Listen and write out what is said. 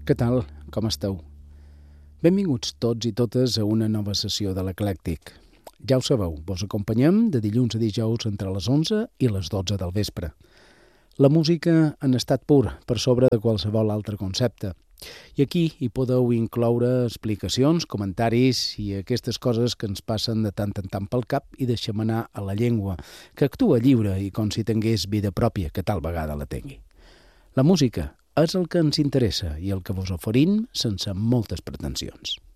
Què tal? Com esteu? Benvinguts tots i totes a una nova sessió de l'Eclèctic. Ja ho sabeu, vos acompanyem de dilluns a dijous entre les 11 i les 12 del vespre. La música en estat pur, per sobre de qualsevol altre concepte. I aquí hi podeu incloure explicacions, comentaris i aquestes coses que ens passen de tant en tant pel cap i deixem anar a la llengua, que actua lliure i com si tingués vida pròpia, que tal vegada la tingui. La música és el que ens interessa i el que vos oferim sense moltes pretensions.